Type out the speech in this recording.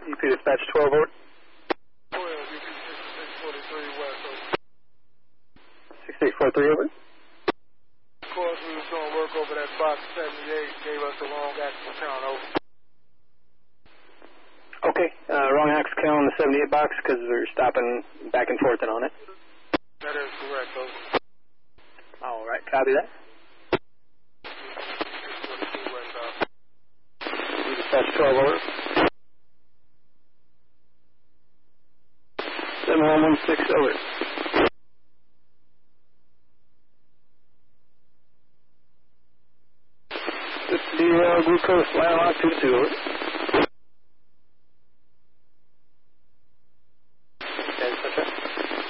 UP Dispatch 12, over. 12, UP 6643 West, over. 6843, over. Of course, we was doing work over that box 78, gave us the wrong actual count, over. Okay, wrong axle count on the 78 box because we're stopping back and forth on it. That is correct, over. All right, copy that. Dispatch 12, over. 7116, over. 50 glucose, line lock 22, over.